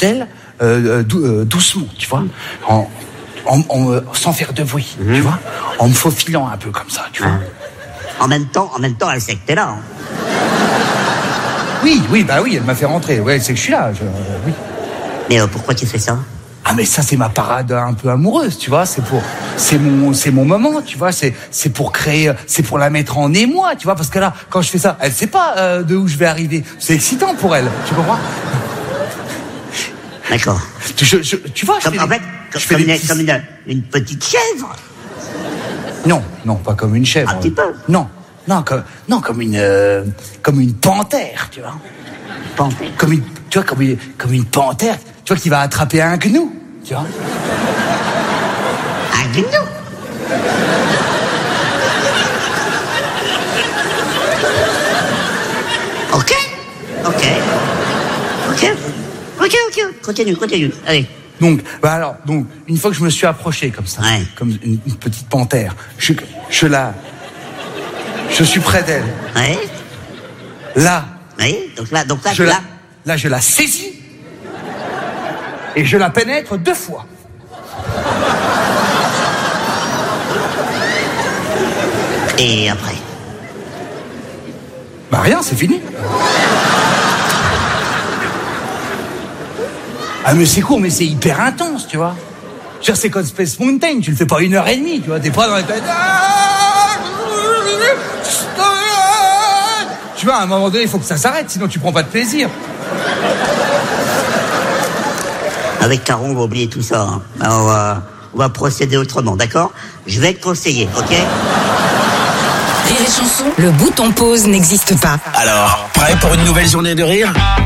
d'elle, doucement, tu vois, sans faire de bruit, tu vois, en me faufilant un peu comme ça, tu vois. En même temps, elle sait que t'es là. Hein. Oui, elle m'a fait rentrer. Ouais, c'est que je suis là. Oui. Mais pourquoi tu fais ça? Ah, mais ça, c'est ma parade un peu amoureuse, tu vois. C'est mon moment, tu vois. C'est pour créer, c'est pour la mettre en émoi, tu vois. Parce que là, quand je fais ça, elle sait pas de où je vais arriver. C'est excitant pour elle, tu comprends? D'accord. Tu vois, comme une petite chèvre. Non, pas comme une chèvre. Un petit peu. Non, comme une panthère, tu vois. Panthère. Comme une panthère, tu vois, qui va attraper un gnou, tu vois. Un gnou. Ok. Continue. Allez. Donc, une fois que je me suis approché comme ça, comme une petite panthère, je suis près d'elle. Ouais. Là. Oui. Donc là. Là, je la saisis et je la pénètre 2 fois. Et après? Bah rien, c'est fini. Ah mais c'est court, mais c'est hyper intense, tu vois. Je veux dire, c'est comme Space Mountain, tu le fais pas 1h30, tu vois, t'es pas dans les têtes. Tu vois, à un moment donné, il faut que ça s'arrête, sinon tu prends pas de plaisir. Avec Caron, on va oublier tout ça. Hein. Alors, on va procéder autrement, d'accord? Je vais te conseiller, ok? Rire et chanson, le bouton pause n'existe pas. Alors, prêt pour une nouvelle journée de rire?